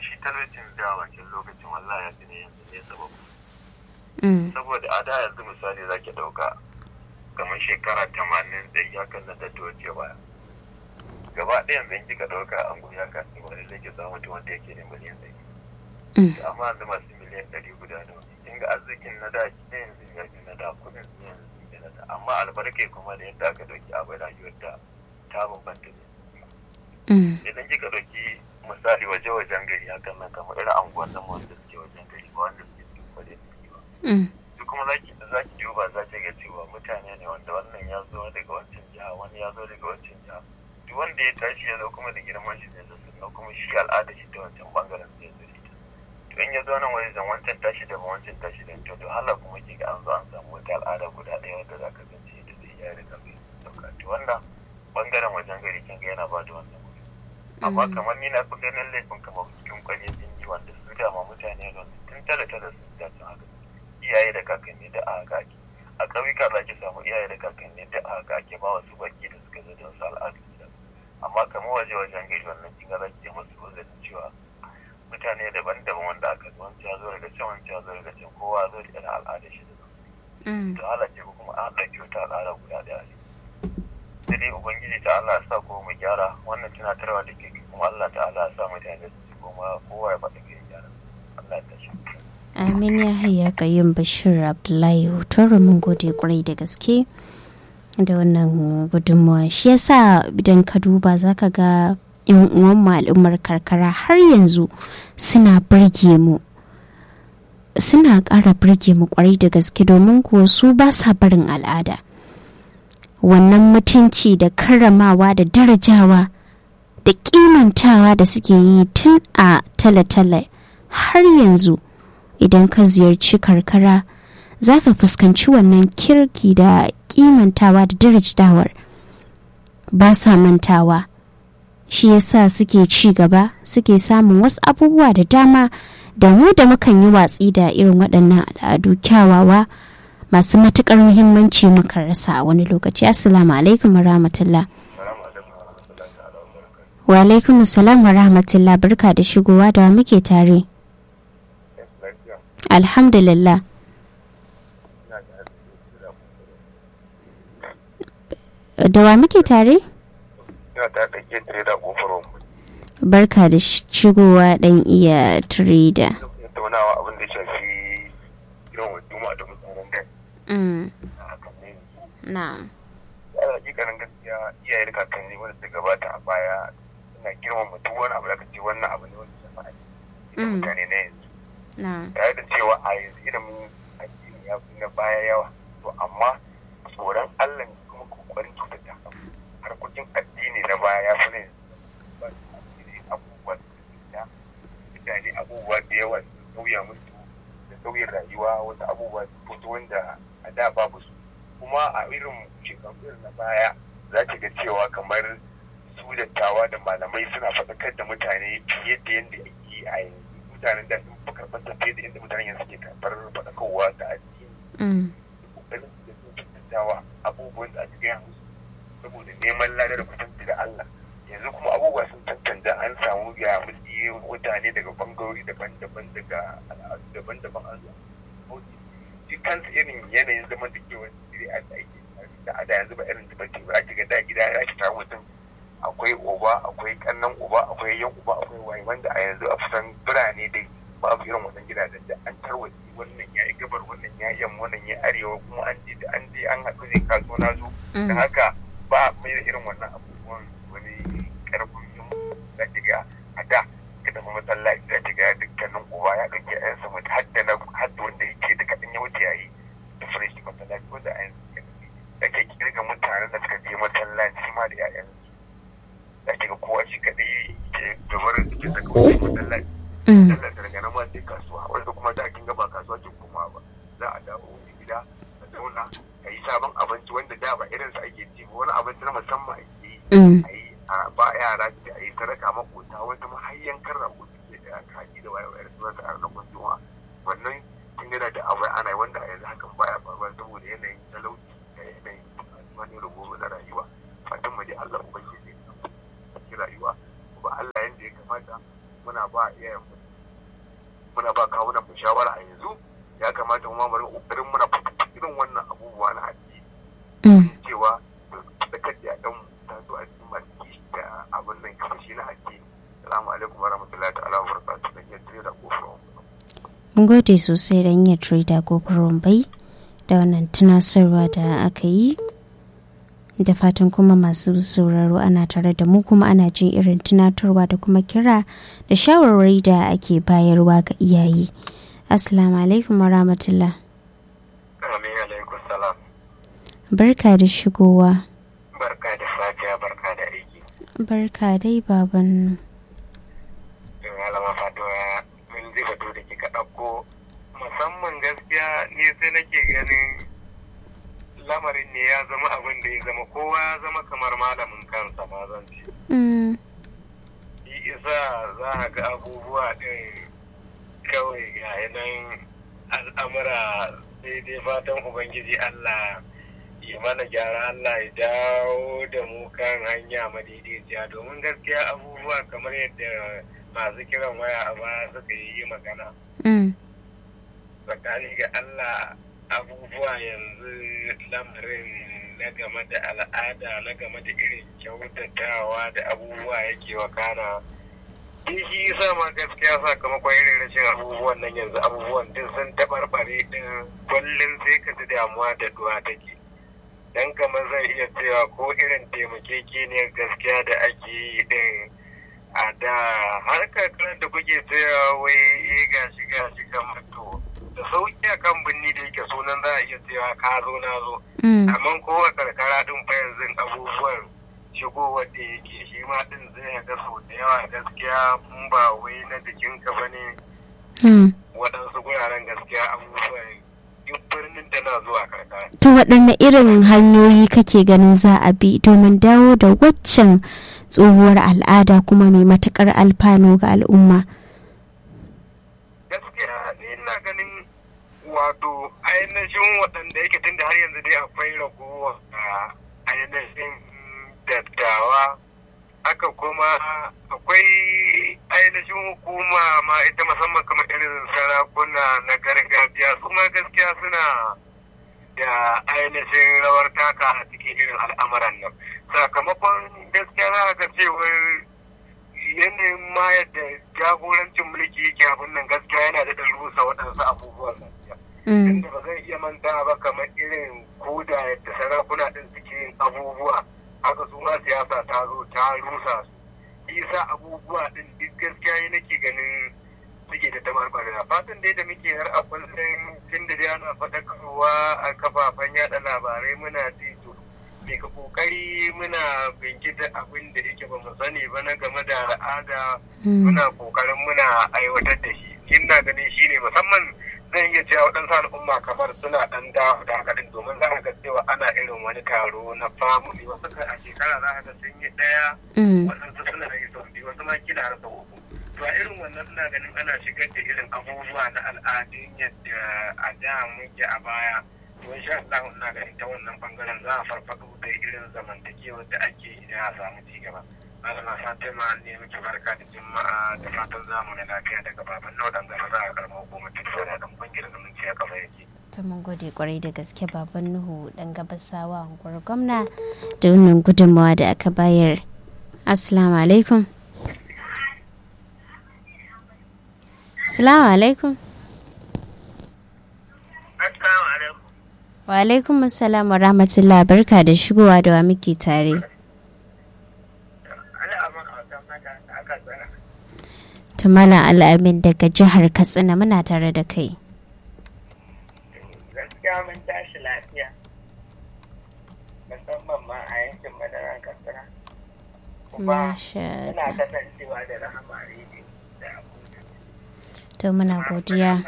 shi talaucin da wancan lokacin wallahi ya fi ne yanzu ne sababu. Saboda a da yanzu misali zaki dauka kamar shekara 80 da ya kan da ta wuce baya. Gaba ɗaya yanzu kika dauka an guya ka sai wani zai samu mutum wanda yake ne miliyan 100. Amma yanzu masu miliyan 100 guda da wani. Kin ga arzikin na da shi yanzu ya fi na da kudin yanzu ne na da. Amma albarkai kuma da yadda aka dauki abin rayuwar da ta bambanta ne. Idan kika dauki misali wajen gari hakan nan kamar irin anguwan nan wanda suke wajen gari ba wanda suke cikin kwaje suke ba. Su kuma zaki duba za ki ga cewa mutane ne wanda wannan ya zo daga wancan jiha wani ya zo daga wancan jiha. Duk wanda ya tashi ya zo kuma da girman shi zai zo sannan kuma shi al'ada shi ta wancan bangaren zai zo ita. To in ya zo nan wani zan wancan tashi da wancan tashi da to hala kuma ki ga an zo an samu wata al'ada guda ɗaya wanda za ka gance da zai iya rika bai dauka. To wannan bangaren wajen gari kin ga yana ba da wannan. Amma kamar ni na fi ganin laifin kamar cikin kwaje jinji wanda su dama mutane ne tun tala sun dace haka iyaye da kakanni da aka ake a ƙauyuka za ki samu iyaye da kakanni da aka ake ba wasu baki da suka zo don su al'adu da amma kamar wajen gari wannan kin ga za ki masu uzurin cewa mutane daban-daban wanda aka zo wancan ya zo daga can wancan ya zo daga can kowa zo da irin al'adar shi da to halace ko kuma an ɗauki wata al'ada guda ɗaya ne. Sai dai Ubangiji ta Allah sa ko mu gyara wannan tunatarwa da ke kuma Allah ta Allah sa mu da su kuma kowa ya faɗi ke gyara Allah ta shi. Amin ya hayya Qayyum Bashir Abdullahi Hotoro mun gode kwarai da gaske da wannan gudunmawa shi yasa idan ka duba zaka ga yan uwan mu al'ummar karkara har yanzu suna burge mu suna ƙara burge mu kwarai da gaske domin kuwa su ba sa barin al'ada. Wannan mutunci da karramawa da darajawa da kimantawa da suke yi tun a tale-tale har yanzu idan ka ziyarci karkara za ka fuskanci wannan kirki da kimantawa da darajawar ba sa mantawa shi yasa suke ci gaba suke samun wasu abubuwa da dama da mu da mukan yi watsi da irin waɗannan al'adu kyawawa masu matukar muhimmanci muka rasa a wani lokaci. Assalamu alaikum wa rahmatullah. Wa alaikum assalam wa rahmatullah, barka da shigowa da muke tare. Alhamdulillah. Da wa muke tare? Barka da shigowa dan iya trader. Abin da shafi irin waduma da mutanen da Na'am. Hakikanin gaskiya iyaye da kakanni wanda suka gabata a baya suna girmama duk wani abu da kace wannan abu ne wanda shafa addini mutane na yanzu. Tare da cewa a yanzu ilimin addini ya fi na baya yawa to amma tsoron Allah ne kuma kokarin kyautata harkokin addini na baya ya fi na yanzu abubuwa da mutane abubuwa da yawa sun sauya musu da sauyin rayuwa wasu abubuwa fito wanda a da babu su kuma a irin shekaru na baya za ki ga cewa kamar su dattawa da malamai suna faɗakar da mutane fiye da yadda ake a yanzu mutanen da sun fi karɓar fiye da yadda mutanen yanzu ke karɓar faɗakarwa da addini ƙoƙarin da sun tattawa abubuwan da aka gaya musu saboda neman ladar kusanci da Allah yanzu kuma abubuwa sun tantance an samu ya musu mutane daga bangarori daban-daban daga al'adu daban-daban an zuwa shi kansa irin yanayin zaman da ke wani iri a da ake da a da yanzu ba irin da bace ba ake ga da gida ya ci tawo mutum akwai uba akwai kannan uba akwai yan uba akwai waye wanda a yanzu a kusan birane dai babu irin wannan gidajen da an tarwace wannan ya yi gabar wannan ya yi yamma wannan ya arewa kuma an je an haɗu zai kaso na zo don haka ba mai da irin wannan abubuwan wani karfin yin da ke ga a da ka tafi masallaci da ke ga dukkanin uba ya ɗauki ƴan sama hadda wanda yake da kaɗan ya wuce yayi da fresh masallaci wanda a yanzu da ke kirga mutanen da suka je masallaci ma da ƴaƴan da ke ga kowa shi kaɗai ke dobarin da ke saka wani masallaci sallar daga nan ma sai kasuwa wanda kuma da kin ga ba kasuwa kin koma ba za a dawo wani gida a zauna a yi sabon abinci wanda da ba irinsa ake ci ba wani abinci na musamman ake yi a yi a ba yara da a yi sadaka makota wata mahayyan karra ko suke da kaji da wayar su wasu a rakon juma'a wannan kin gana da abai ana yi wanda a yanzu hakan baya faruwa saboda yanayin talauci da yanayin wani rubutu na rayuwa fatan mu dai Allah ubangiji zai samu rayuwa ba Allah yanda ya kamata muna ba iyayenmu muna ba kawunan mu shawara a yanzu ya kamata mu ma ƙoƙarin muna fahimtar irin wannan abubuwa na addini cewa da kace a dan ta zo a cikin masu da abin nan kashi na addini. Assalamu alaikum warahmatullahi ta'ala wabarakatuh da ke tare da kofar. Mun gode sosai da yin trader kofar bai da wannan tunasarwa da aka yi. Da fatan kuma masu sauraro ana tare da mu kuma ana jin irin tunatarwa da kuma kira da shawarwari da ake bayarwa ga iyaye. Assalamu alaikum wa rahmatullah. Amin alaikum salam. Barka da shigowa. Barka da safiya, barka da aiki. Barka dai baban. Malama Fatima mun ji batu da kika ɗauko musamman gaskiya ni sai nake ganin lamarin ne ya zama abin da ya zama kowa ya zama kamar malamin kansa ma zan ce. Yi isa za a ga abubuwa ɗin kawai ga yanayin al'amura sai dai fatan Ubangiji Allah ya mana gyara, Allah ya dawo da mu kan hanya madaidaiciya domin gaskiya abubuwa kamar yadda masu kiran waya a baya suka yi magana. Tsakani ga Allah abubuwa yanzu lamarin na game da al'ada na game da irin kyautatawa da abubuwa yake wakana shi yasa ma gaskiya sakamakon irin rashin abubuwan nan yanzu abubuwan din sun tabarbare din kullum sai ka ji damuwa da duwa take dan kamar zan iya cewa ko irin taimakekeniyar gaskiya da ake yi din a da harkar da kuke cewa wai gashi kamar to da sauki a kan birni da yake sunan za a iya cewa ka zo na zo amma kowa karkara din fa yanzu abubuwan shigowar da yake shi ma din zai ga sau da yawa gaskiya in ba wai na jikinka ba ne waɗansu guraren gaskiya abubuwan duk birnin da na zuwa karkara. To waɗanne irin hanyoyi kake ganin za a bi domin dawo da waccan tsohuwar al'ada kuma mai matuƙar alfano ga al'umma? Ina ganin wato ainihin waɗanda yake tun da har yanzu dai akwai ragowa a ainihin dattawa haka kuma akwai ainihin hukuma ma ita musamman kamar irin sarakuna na gargajiya su ma gaskiya suna da ainihin rawar taka a cikin irin al'amuran nan sakamakon gaskiya za ga cewar yanayin ma yadda jagorancin mulki yake abin nan gaskiya yana da ɗan rusa waɗansu abubuwan gaskiya. Inda ba zan iya manta ba kamar irin koda yadda sarakuna ɗin suke yin abubuwa haka su ma siyasa ta zo ta rusa su. Isa abubuwa ɗin duk gaskiya yi nake ganin suke da tamarbarina. Fatan dai da muke har a kullum tun da dai ana faɗakarwa a kafafen yaɗa labarai muna ji to me ka kokari muna binkita abin da yake ba mu sani ba na game da al'ada muna kokarin muna aiwatar da shi ina ganin shi ne musamman zan iya cewa waɗansu al'umma kamar suna ɗan dawo da haka ɗin domin za a ga cewa ana irin wani taro na family wasu a shekara za a ga sun yi ɗaya waɗansu suna yi sau biyu wasu ma kila har sau uku to a irin wannan ina ganin ana shigar da irin abubuwa na al'adun yadda a da muke a baya to insha Allah ina ganin ta wannan bangaren za a farfaɗo da irin zamantakewar da ake yi da a samu ci gaba. Malama Fatima ne muke barka da juma'a da fatan zamu na lafiya daga baban nau dan gaba za a karɓa hukumar tafiya da kungiyar zumunci a kafa yake. To mun gode kwarai da gaske baban Nuhu dan gabasawa unguwar gwamna da wannan gudunmawa da aka bayar. Assalamu alaikum. Assalamu alaikum. Assalamu alaikum. Wa alaikum assalam wa rahmatullah barka da shigowa da wa muke tare. Tumala Al'amin daga jihar Katsina muna tare da kai. Gaskiya mun tashi lafiya. Musamman ma a yankin madaran Katsina. Kuma muna kasancewa da Rahama Radio da Abuja. To muna godiya.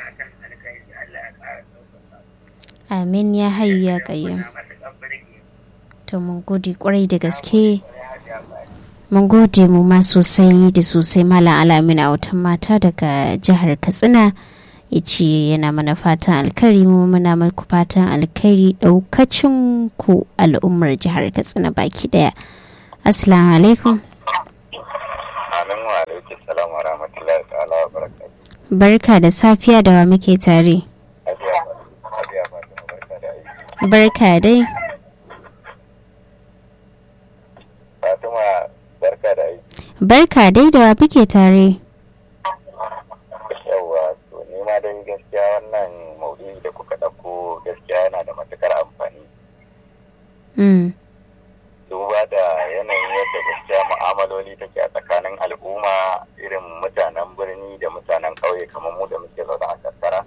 Amin ya hayyu ya qayyum. To mun gode kwarai da gaske. Mun gode mu ma sosai da sosai Malam Al'amin a wata mata daga jihar Katsina yace yana mana fatan alkhairi mu muna muku fatan alkhairi daukacin ku al'ummar jihar Katsina baki daya. Assalamu alaikum. Amin wa alaikum salam wa rahmatullahi ta'ala wa barakatuh. Barka da safiya da wa muke tare. Barka dai. Fatima, barka da aiki. Barka dai da wa muke tare. Yawwa, to ni ma dai gaskiya wannan maudu'i da kuka ɗauko gaskiya yana da matukar amfani. Duba da yanayin yadda gaskiya mu'amaloli take a tsakanin al'umma irin mutanen birni da mutanen ƙauye kamar mu da muke zaune a karkara.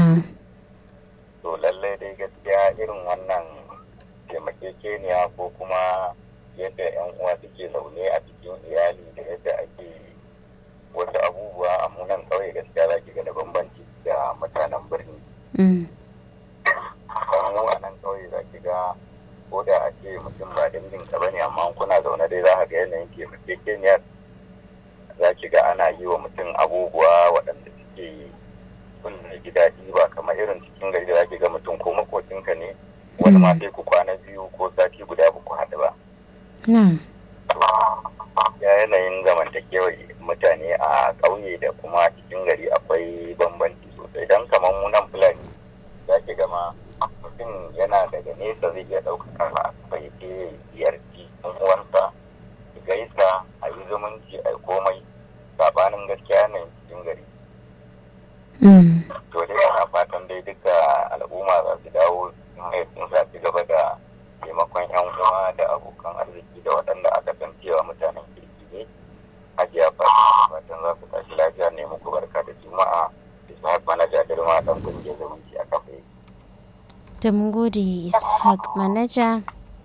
To lallai dai gaskiya irin wannan taimakekeniya ko kuma yadda 'yan uwa suke zaune a cikin iyali da yadda ake wasu abubuwa a munan ƙauye gaskiya za ki ga da bambanci da mutanen birni. Kamar mu a nan ƙauye za ki ga ko da a ce mutum ba dangin ka bane amma kuna zaune dai za ka ga yanayin taimakekeniyar za ki ga ana yi wa mutum abubuwa waɗanda suke kulle ji daɗi ba kamar irin cikin gari da za ki ga mutum ko makocinka ne wani ma sai ku kwana biyu ko sati guda ba ku haɗu ba. Ya yanayin zamantakewar mutane a ƙauye da kuma cikin gari akwai bambanci sosai don kamar mu nan Fulani za ki gama mutum yana daga nesa zai iya ɗaukar karfa a kafa ya ke ziyarci ɗan uwansa su gaisa a yi zumunci a yi komai sabanin gaskiya yanayin cikin gari. To dai ana fatan dai duka al'umma za su dawo sun sa ci gaba da taimakon 'yan uwa da abokan arziki da waɗanda aka san cewa mutanen kirki ne. Hajiya fatan za su tashi lafiya ne muku barka da juma'a Ishaq Manaja Girma ɗan kungiyar zumunci a kafa. Da mun gode Ishaq Manaja.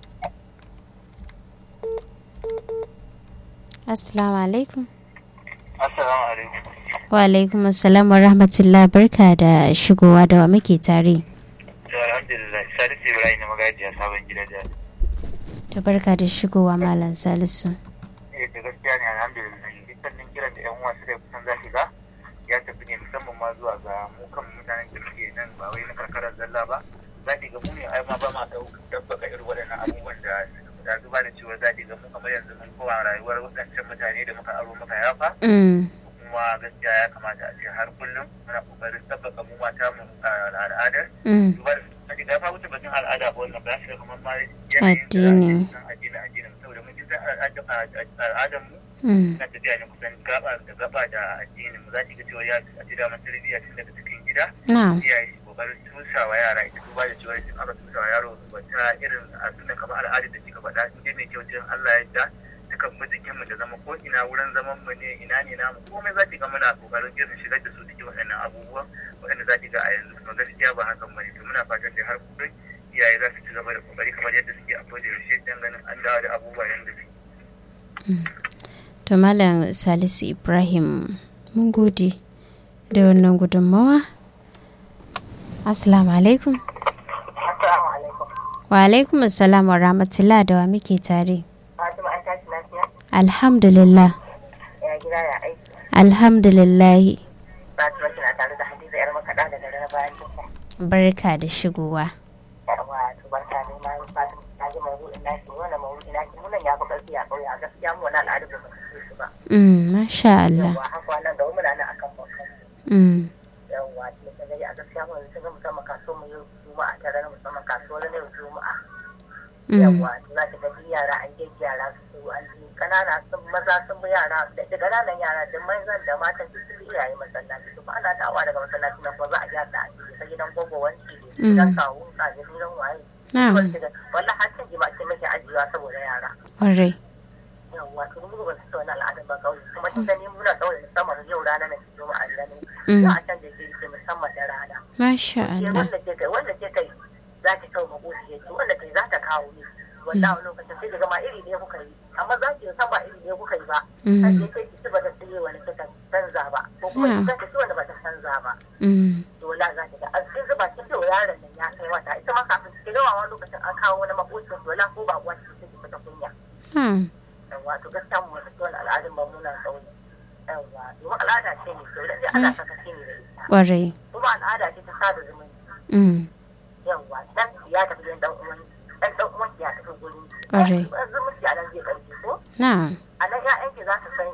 Assalamu alaikum. Assalamu alaikum. Wa alaikum assalam wa rahmatullah, barka da shigowa da wa muke tare. Alhamdulillah, Salisu Ibrahim na magajiya sabon gida jari. Ta barka da shigowa Malam Salisu. Da gaskiya ne alhamdulillah, dukkanin kiran da 'yan uwa suka kusan za ga ya tafi ne musamman ma zuwa ga mu kan mutanen da suke nan ba wai na karkarar zalla ba. Za ga mu ne ai ma ba ma dabbaka irin waɗannan abubuwan da zuba da cewa za ga mu kamar yanzu mun kowa rayuwar waɗancan mutane da muka aro muka yafa. Kuma gaskiya ya kamata a ce har kullum muna kokarin tabbaka mu mata mu al'adar. Duba da ga fa wuce bakin al'ada ba wannan ba shi kamar ma addini saboda mun ji al'adar mu na tafiya ne kusan gaba da addinin mu za ki ga cewa ya ci da tarbiyya tun daga cikin gida. Iyaye kokarin tusawa yara ita duba da cewa idan aka tusawa yaro wata irin sunan kamar al'adar da kika faɗa in dai mai kyau cikin Allah ya yarda dukan mu jikin mu da zama ko ina wurin zaman mu ne ina ne namu komai za ki ga muna kokarin irin shigar da su cikin waɗannan abubuwan waɗanda za ki ga a yanzu kuma gaskiya ba hakan bane to muna fatan da har kullum iyaye za su ci gaba da kokari kamar yadda suke a koda yaushe dan ganin an dawo da abubuwa yanda suke. To Malam Salisu Ibrahim mun gode da wannan gudunmawa. Assalamu alaikum. Assalamu alaikum. Wa alaikum assalam wa rahmatullah, da wa muke tare. Fatima an tashi lafiya? Alhamdulillah. Ya gida ya aiki. Alhamdulillah. Fatima kina tare da Hadiza yar makaɗa da dare bayan duka. Barka da shigowa. Yawa to barka ne ma Fatima ta ji mawuɗin naki wannan mawuɗin naki munan ya fi ƙarfi a ƙauye a gaskiya mu wannan al'adu ba su su ba. Masha Allah. Yawa haka nan da muna nan akan bakan. Yawa to ta gari a gaskiya mu yanzu musamman kasuwar mu yau juma'a tare da musamman kasuwar ne juma'a. Yawa to za ta ga yara an gyara su an ji kanana sun maza sun bi yara da ƙananan yara da manzan da matan su sun bi iyaye masallaci to ba ana dawowa daga masallaci na kuma za a gyara a ciki ta gidan gogo wanki ne gidan kawo ka da gidan waye. Wallahi har cin jima'a ce muke ajiyewa saboda yara. Ƙwarai. Yawwa to mu ba su ta wani al'adar ba kawai kuma tun da ni muna kawai musamman yau rana na juma'a da ne za a can da ke musamman da rana. Masha Allah. Wanda ke kai za ta kawo makoci ya ce wanda kai za ta kawo ne. Wallahi lokacin sai daga ma iri ne kuka yi amma za ki san ba iri ne kuka yi ba. Sai ke kai ki ba ta tsaye wani ta canza ba ko kuma ki ci wanda ba ta canza ba. To wallahi za ki ga an sai zuba kin da yaron nan ya kai wata ita ma kafin ki ga wani lokacin an kawo wani makocin wallahi ko ba uwa ce ki fita kunya. Wato gaskiya mu wata wani al'adun ba muna kauye. Yawwa domin al'ada ce ne to da ana sakaci ne da ita. Ƙwarai. Kuma al'ada ce ta sada zumunci. Yawwa dan ya tafi gidan dan uwan ya tafi gurin. Ƙwarai. Zumunci a nan zai ƙarfi ko? Na'am. A nan 'ya'yanki za su san shi a nan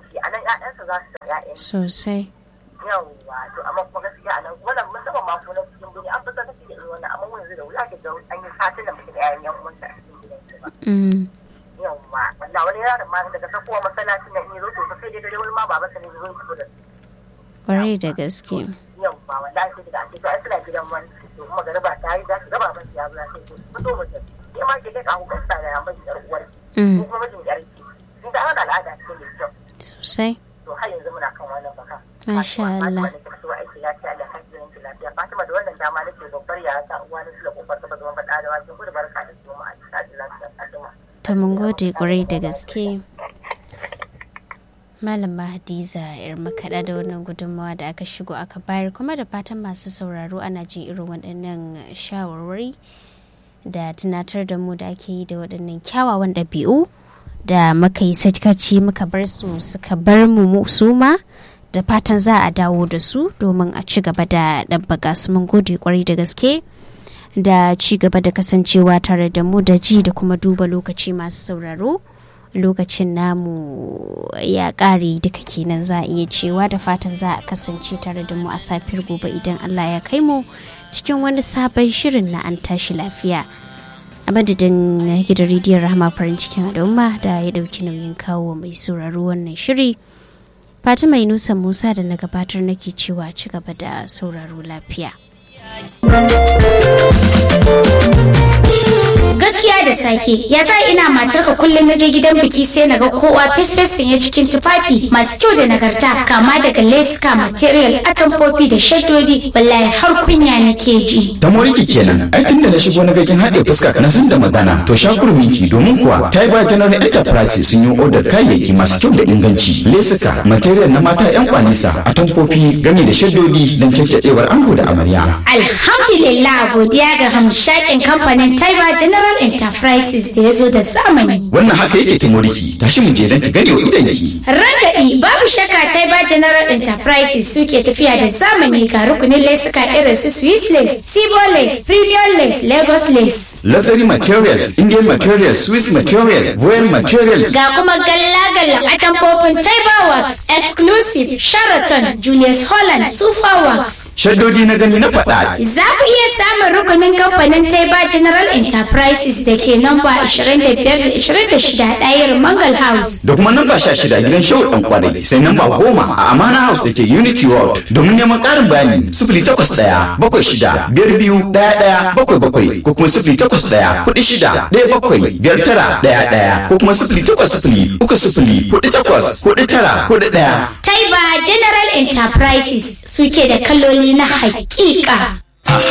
ƴaƴansa za su da ƴaƴan sosai. Yawwa to amma kuma gaskiya a nan wannan musamman ma ko na cikin birni an fasa kake da irin wannan amma yanzu da wuya ke ga an yi satin da muke da ƴaƴan yan uwansa a cikin gidan ba. Yawwa wallahi wani yaron ma daga sakowa masallacin nan in zo to sai dai wani ma baba sa ne zo ya da kwarai da gaske. Yawwa wallahi sai daga ake to ai suna gidan wani to kuma garba ta yi za su gaba ban ya zuwa sai to fito mutum sai ma ke ka hukun sa da mai yar uwar ko kuma mijin yar ki in da ana al'ada ce ne kyau sosai. to har yanzu muna kan wannan baka masha Allah. Fatima da wannan dama nake babbar ya ta uwa na sula kofar ta zama faɗa da wajen gudu barka da su ma a cikin lafiya Fatima. To mun gode kwarai da gaske. Malama Hadiza yar makaɗa da wannan gudunmawa da aka shigo aka bayar kuma da fatan masu sauraro ana jin irin waɗannan shawarwari da tunatar da mu da ake yi da waɗannan kyawawan ɗabi'u da muka yi sakaci muka bar su suka bar mu su ma da fatan za a dawo da su domin a ci gaba da ɗabbaga su. Mun gode kwarai da gaske da ci gaba da kasancewa tare da mu da ji da kuma duba lokaci masu sauraro. Lokacin namu ya ƙare duka kenan za a iya cewa da fatan za a kasance tare da mu a safiyar gobe idan Allah ya kai mu cikin wani sabon shirin na an tashi lafiya. A madadin gidan rediyon Rahama farin cikin al'umma da ya dauki nauyin kawo mai sauraro wannan shiri, Fatima Yunusa Musa da na gabatar nake cewa ci gaba da sauraro lafiya. Gaskiya da sake ya sa ina matarka kullum na je gidan biki sai na ga kowa fes-fes sanye cikin tufafi masu kyau da nagarta kama daga leska material atamfofi da shaddodi wallahi har kunya nake ji. Ta moriki kenan ai tunda na shigo na ga kin haɗe fuska na san da magana to shakurminki domin kuwa Taiba General Enterprise sun yi odar kayayyaki masu kyau da inganci lesuka material na mata yan kwanisa atamfofi game da shaddodi don caccadewar ango da amarya. Alhamdulillah godiya ga hamshakin kamfanin Taiba General Enterprises da ya zo da zamani. Wannan haka yake ta moriki tashi mu je don ki gane wa idanki. Ragaɗi babu shakka Taiba General Enterprises suke tafiya da zamani ga rukunin lesuka irin su Swiss lace, Sibo lace, Premium lace, Lagos lace. Luxury materials, Indian materials, Swiss material, Royal material. Ga kuma galla-galla atamfofin Taiba Works, Exclusive, Sheraton, Julius Holland, Super Works. Shaddodi na gani na faɗa. Za ku iya samun rukunin kamfanin Taiba General Enterprises da ke namba 25-26 ɗayar Mangal House. Da kuma namba 16 gidan Shehu ɗan kwarai sai namba 10 a Amana House da ke Unity World. Domin neman ƙarin bayani 081-76-22-11-77 ko kuma 081-46-17-59-11 ko kuma 080-30-48-49-41. Taiba General Enterprises suke da kaloli na haƙiƙa.